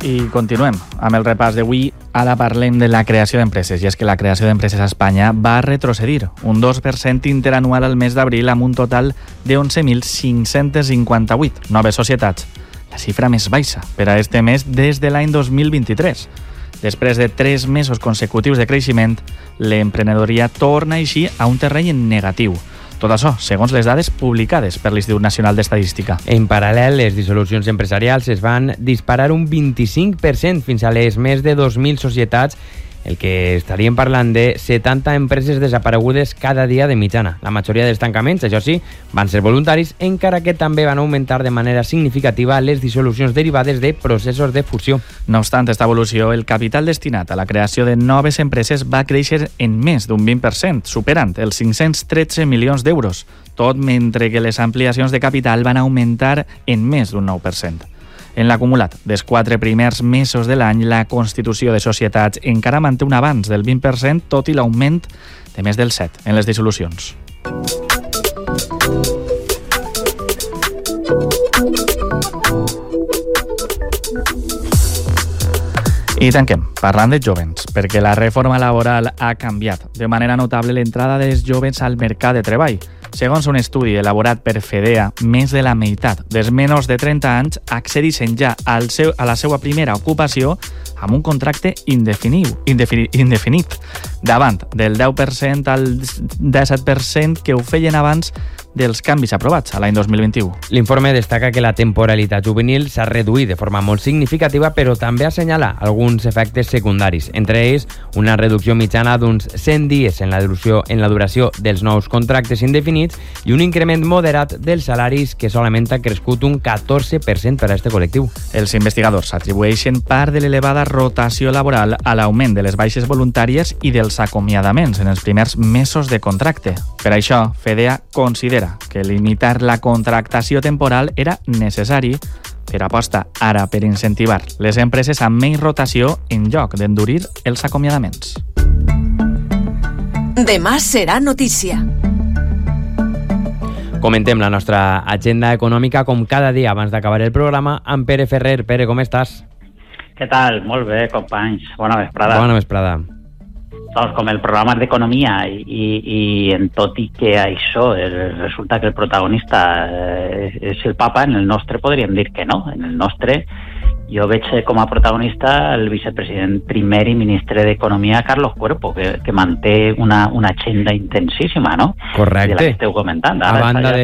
I continuem amb el repàs d'avui. Ara parlem de la creació d'empreses, i és que la creació d'empreses a Espanya va retrocedir un 2% interanual al mes d'abril amb un total de 11.558 noves societats, la xifra més baixa per a este mes des de l'any 2023. Després de 3 mesos consecutius de creixement, l'emprenedoria torna així a un terreny negatiu. Tot això, segons les dades publicades per l'Institut Nacional d'Estadística. En paral·lel, les dissolucions empresarials es van disparar un 25% fins a les més de 2.000 societats, el que estaríem parlant de 70 empreses desaparegudes cada dia de mitjana. La majoria dels tancaments, això sí, van ser voluntaris, encara que també van augmentar de manera significativa les dissolucions derivades de processos de fusió. No obstant esta evolució, el capital destinat a la creació de noves empreses va créixer en més d'un 20%, superant els 513 milions d'euros, tot mentre que les ampliacions de capital van augmentar en més d'un 9%. En l'acumulat dels 4 primers mesos de l'any, la constitució de societats encara manté un avanç del 20%, tot i l'augment de més del 7% en les dissolucions. I tanquem parlant de jovens, perquè la reforma laboral ha canviat de manera notable l'entrada dels jovens al mercat de treball. Segons un estudi elaborat per FEDEA, més de la meitat dels menors de 30 anys accedeixen ja a la seva primera ocupació amb un contracte indefinit, davant del 10% al 17% que ho feien abans dels canvis aprovats a l'any 2021. L'informe destaca que la temporalitat juvenil s'ha reduït de forma molt significativa, però també assenyala alguns efectes secundaris, entre ells una reducció mitjana d'uns 100 dies en la duració dels nous contractes indefinits i un increment moderat dels salaris que solament ha crescut un 14% per a este col·lectiu. Els investigadors atribueixen part de l'elevada rotació laboral a l'augment de les baixes voluntàries i dels acomiadaments en els primers mesos de contracte. Per això, FEDEA considera que limitar la contractació temporal era necessari, però aposta ara per incentivar les empreses amb menys rotació en lloc d'endurir els acomiadaments. Demà serà notícia. Comentem la nostra agenda econòmica com cada dia abans d'acabar el programa amb Pere Ferrer. Pere, com estàs? Què tal? Molt bé, companys. Bona vesprada. Bona vesprada. Doncs com el programa d'economia i en tot i que això resulta que el protagonista és el papa, en el nostre podríem dir que no. En el nostre jo veig com a protagonista el vicepresident primer i ministre d'Economia, Carlos Cuerpo, que manté una agenda intensíssima, no? Correcte. De la que esteu comentant. A banda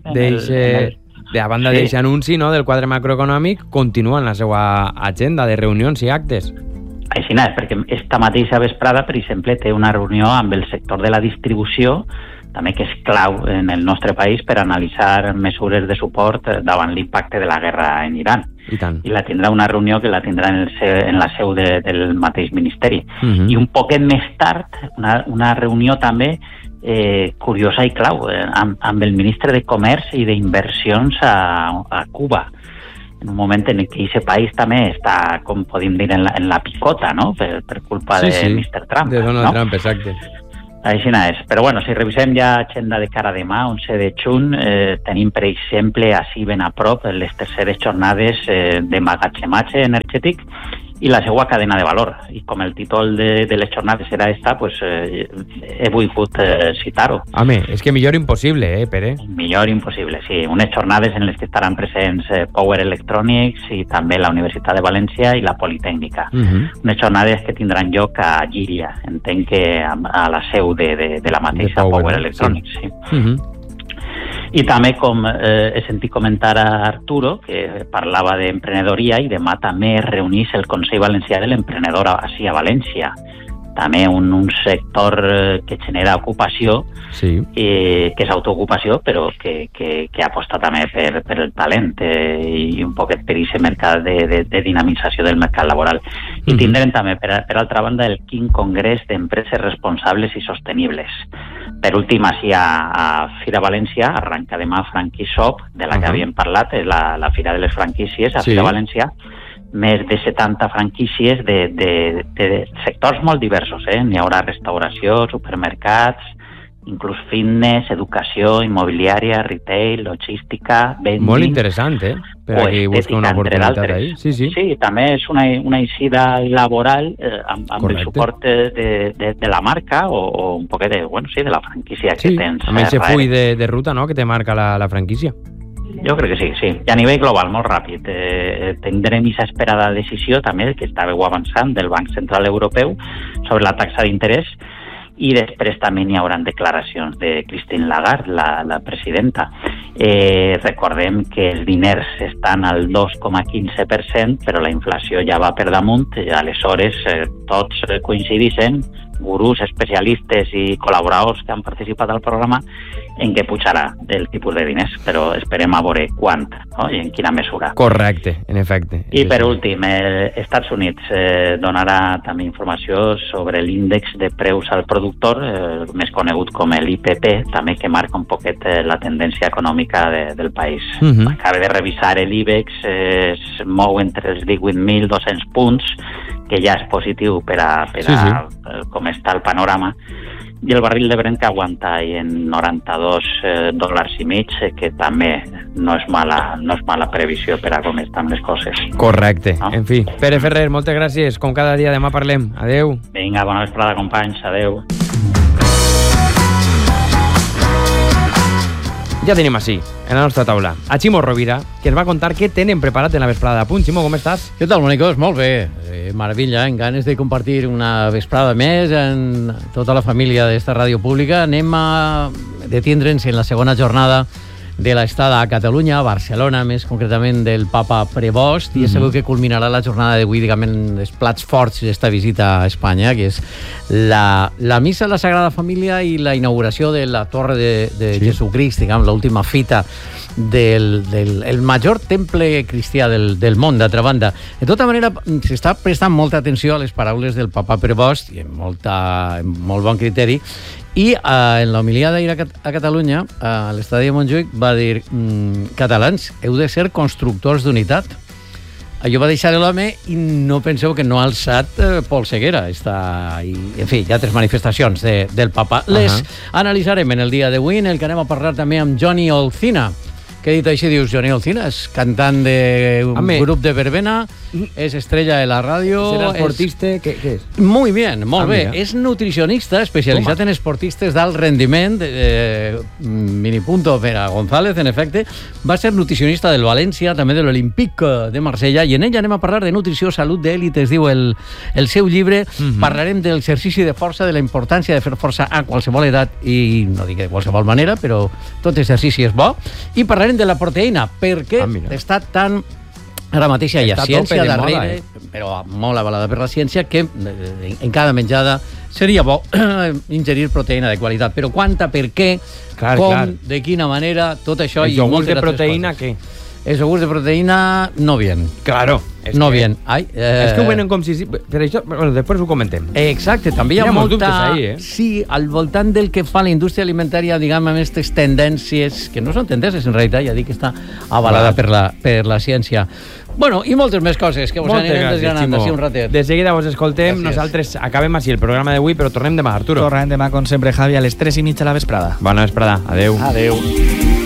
d'aquest anunci, no, del quadre macroeconòmic, continua en la seva agenda de reunions i actes. Així és, perquè esta mateixa vesprada, per exemple, té una reunió amb el sector de la distribució, també que és clau en el nostre país per analitzar mesures de suport davant l'impacte de la guerra en Iran. I la tindrà una reunió que la tindrà en la seu del mateix ministeri. I un poquet més tard, una reunió també curiosa i clau amb el ministre de Comerç i d'Inversions a Cuba, en un moment en què aquest país també està, com podem dir, en la picota, no? Per culpa de Mr. Trump. De Donald Trump, exacte. Així és. Però bueno, si revisem ja l'agenda de cara a demà, 11 de juny, tenim, per exemple, així ben a prop les terceres jornades de magatzematge energètic i la seva cadena de valor. I com el títol de les jornades serà esta, pues he volgut citar-ho. Home, és que millor impossible, Pere? Millor impossible, sí. Unes jornades en les que estaran presents Power Electronics i també la Universitat de València i la Politècnica. Unes jornades que tindran lloc a Llíria, entenc que a la seu de la mateixa Power Electronics. Sí. I també, com he sentit comentar a Arturo, que parlava d'emprenedoria, i demà també es reunís el Consell Valencià de l'Emprenedor així a València. També un sector que genera ocupació, que és autoocupació, però que aposta també per el talent i un poquet per aquest mercat de dinamització del mercat laboral. I tindrem també, per altra banda, el 5 Congrés d'Empreses Responsables i Sostenibles. Per últim, així a Fira València, arranca demà Franquishop, de la que havíem parlat, la Fira de les Franquícies a Fira València, més de 70 franquícies de sectors molt diversos. N'hi haurà restauració, supermercats, inclús fitness, educació, immobiliària, retail, logística, vending... Molt interessant, per a qui busca una oportunitat ahí. Sí, també és una eixida laboral amb el suport de la marca o un poquet de la franquícia que tens. Amb aquest full de ruta, no?, que te marca la franquícia. Jo crec que sí. I a nivell global, molt ràpid. Tindrem aquesta esperada decisió també, que estàveu avançant, del Banc Central Europeu sobre la taxa d'interès, i després també n'hi haurà declaracions de Christine Lagarde, la presidenta. Recordem que els diners estan al 2,15%, però la inflació ja va per damunt, i aleshores tots coincideixen, gurús, especialistes i col·laboradors que han participat al programa, en què pujarà el tipus de diners, però esperem a veure quant, no? I en quina mesura. Correcte, en efecte. I per últim, Estats Units donarà també informació sobre l'índex de preus al productor, més conegut com l'IPP, també que marca un poquet la tendència econòmica del país. Acaba de revisar l'IBEX, es mou entre els 18.200 punts, que ja és positiu per a com està el panorama, i el barril de Brent que aguanta en $92.5, que també no és mala previsió per a com estan les coses. Correcte. No? En fi, Pere Ferrer, moltes gràcies. Com cada dia, demà parlem. Adeu. Vinga, bona vesprada, companys. Adeu. Ja tenim així, en la nostra taula, a Ximo Rovira, que ens va contar què tenen preparat en la vesprada de Punt. Ximo, com estàs? Què tal, bonicos? Molt bé. Meravella, en ganes de compartir una vesprada més en tota la família d'esta ràdio pública. Anem a detindre'ns en la segona jornada de l'estada a Catalunya, a Barcelona, més concretament del Papa Prevost, i és segur que culminarà la jornada d'avui, diguem, en els plats forts d'esta visita a Espanya, que és la missa de la Sagrada Família i la inauguració de la Torre de Jesucrist, diguem, l'última fita del major temple cristià del món, d'altra banda. De tota manera, s'està prestant molta atenció a les paraules del Papa Prevost, i amb molt bon criteri, i en l'homilia d'ahir a Catalunya, a l'estadi de Montjuïc, va dir: catalans, heu de ser constructors d'unitat. Allò va deixar l'home i no penseu que no ha alçat Pol Seguera. En fi, hi ha altres manifestacions del papa. Les analitzarem en el dia d'avui, en el que anem a parlar també amb Johnny Olcina, que dit així dius, Johnny Olcina és cantant d'un grup de verbena, és estrella de la ràdio. Serà esportista? Què és? Muy bien, molt bé. És nutricionista, especialitzat en esportistes d'alt rendiment, minipunto per a González, en efecte. Va ser nutricionista del València, també de l'Olympique de Marsella, i en ell anem a parlar de nutrició, salut d'èlit, es diu el seu llibre. Parlarem de l'exercici de força, de la importància de fer força a qualsevol edat, i no dic de qualsevol manera, però tot exercici és bo. I parlarem de la proteïna, perquè està tan... Ara mateix hi ha ciència darrere, però molt avalada per la ciència, que en cada menjada seria bo ingerir proteïna de qualitat. Però quanta, per què, com, de quina manera, tot això... Els iogurts de proteïna, què? Els iogurts de proteïna no bien. Claro. No bien. És que ho venen com si... Per això, bueno, després ho comentem. Exacte, també hi ha molta... Ahí, Sí, al voltant del que fa la indústria alimentària, diguem, amb aquestes tendències, que no són tendències, en realitat, ja dic que està avalada per la ciència. Bueno, i moltes més coses que vos anirem desgranant d'ací un ratet. De seguida vos escoltem. Gràcies. Nosaltres acabem així el programa d'avui, però tornem demà, Arturo. Tornem demà, com sempre, Javi, a les 3:30 de la vesprada. Bona vesprada. Adeu. Adeu.